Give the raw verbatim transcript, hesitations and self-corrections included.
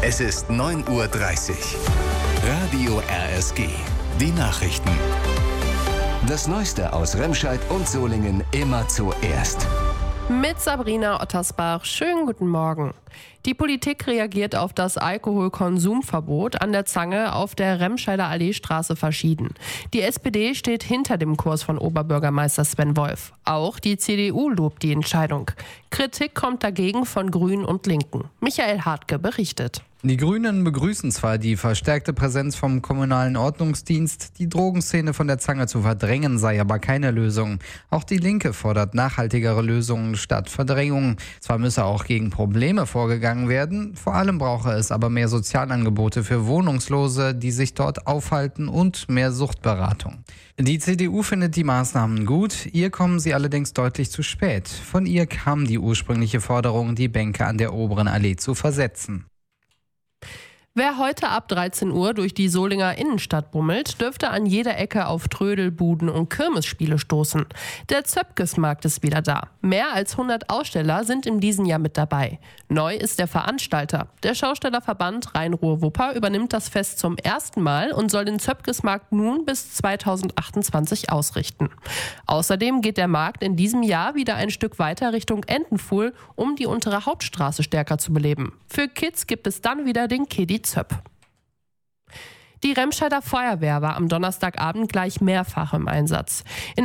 Es ist neun Uhr dreißig. Radio R S G. Die Nachrichten. Das Neueste aus Remscheid und Solingen immer zuerst. Mit Sabrina Ottersbach. Schönen guten Morgen. Die Politik reagiert auf das Alkoholkonsumverbot an der Zange auf der Remscheider Alleestraße verschieden. Die S P D steht hinter dem Kurs von Oberbürgermeister Sven Wolf. Auch die C D U lobt die Entscheidung. Kritik kommt dagegen von Grünen und Linken. Michael Hartke berichtet. Die Grünen begrüßen zwar die verstärkte Präsenz vom kommunalen Ordnungsdienst, die Drogenszene von der Zange zu verdrängen sei aber keine Lösung. Auch die Linke fordert nachhaltigere Lösungen statt Verdrängung. Zwar müsse auch gegen Probleme vorgegangen werden, vor allem brauche es aber mehr Sozialangebote für Wohnungslose, die sich dort aufhalten, und mehr Suchtberatung. Die C D U findet die Maßnahmen gut, ihr kommen sie allerdings deutlich zu spät. Von ihr kam die ursprüngliche Forderung, die Bänke an der oberen Allee zu versetzen. Wer heute ab dreizehn Uhr durch die Solinger Innenstadt bummelt, dürfte an jeder Ecke auf Trödel, Buden und Kirmesspiele stoßen. Der Zöpkes-Markt ist wieder da. Mehr als hundert Aussteller sind in diesem Jahr mit dabei. Neu ist der Veranstalter. Der Schaustellerverband Rhein-Ruhr-Wupper übernimmt das Fest zum ersten Mal und soll den Zöpkes-Markt nun bis zweitausendachtundzwanzig ausrichten. Außerdem geht der Markt in diesem Jahr wieder ein Stück weiter Richtung Entenpfuhl, um die untere Hauptstraße stärker zu beleben. Für Kids gibt es dann wieder den Kiddie Zöpp. Die Remscheider Feuerwehr war am Donnerstagabend gleich mehrfach im Einsatz. In